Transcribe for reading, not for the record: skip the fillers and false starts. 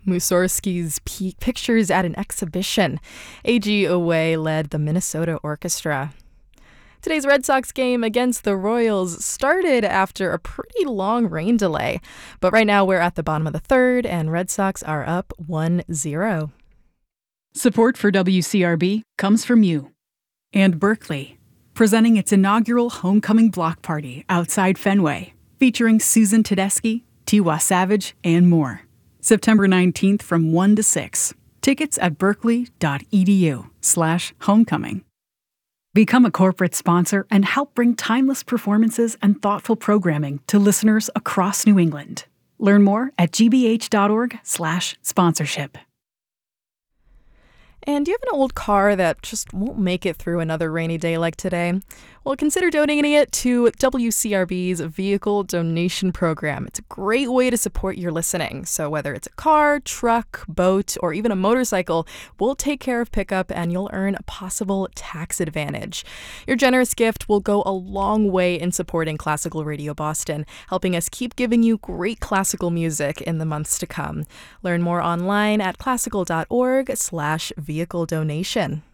Mussorgsky's pictures at an exhibition. A.G. Away led the Minnesota Orchestra. Today's Red Sox game against the Royals started after a pretty long rain delay. But right now we're at the bottom of the third, and Red Sox are up 1-0. Support for WCRB comes from you and Berkeley, presenting its inaugural homecoming block party outside Fenway, featuring Susan Tedeschi, Tiwa Savage, and more. September 19th from 1 to 6. Tickets at berkeley.edu/homecoming. Become a corporate sponsor and help bring timeless performances and thoughtful programming to listeners across New England. Learn more at gbh.org/sponsorship. And do you have an old car that just won't make it through another rainy day like today? Well, consider donating it to WCRB's Vehicle Donation Program. It's a great way to support your listening. So whether it's a car, truck, boat, or even a motorcycle, we'll take care of pickup and you'll earn a possible tax advantage. Your generous gift will go a long way in supporting Classical Radio Boston, helping us keep giving you great classical music in the months to come. Learn more online at classical.org/vehicle donation.